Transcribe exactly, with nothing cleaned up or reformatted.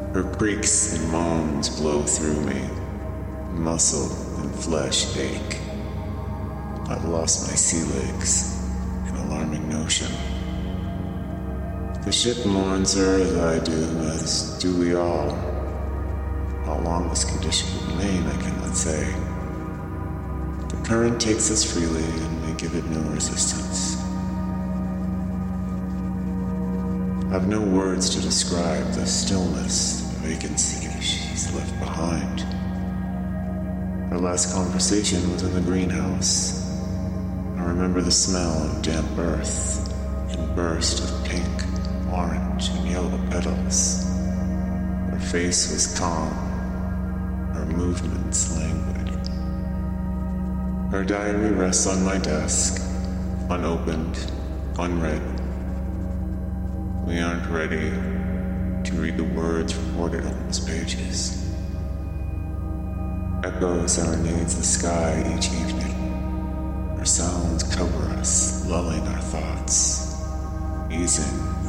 Her creaks and moans blow through me. Muscle and flesh ache. I've lost my sea legs, an alarming notion. The ship mourns her as I do, as do we all. How long this condition will remain, I cannot say. The current takes us freely, and we give it no resistance. I've no words to describe the stillness, the vacancy she's left behind. Our last conversation was in the greenhouse. I remember the smell of damp earth and burst of pink, orange, and yellow petals. Her face was calm, her movements languid. Her diary rests on my desk, unopened, unread. We aren't ready to read the words recorded on those pages. Echoes serenades the sky each evening. Her sounds cover us, lulling our thoughts, easing